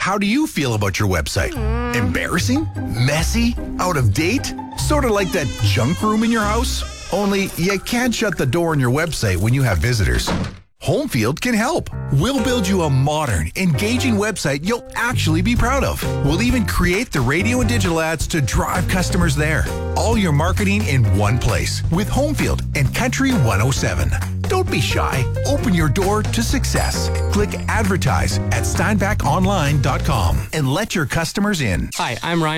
How do you feel about your website? Embarrassing? Messy? Out of date? Sort of like that junk room in your house? Only you can't shut the door on your website when you have visitors. Homefield can help. We'll build you a modern, engaging website you'll actually be proud of. We'll even create the radio and digital ads to drive customers there. All your marketing in one place with Homefield and Country 107. Don't be shy. Open your door to success. Click advertise at steinbachonline.com and let your customers in. Hi, I'm Ryan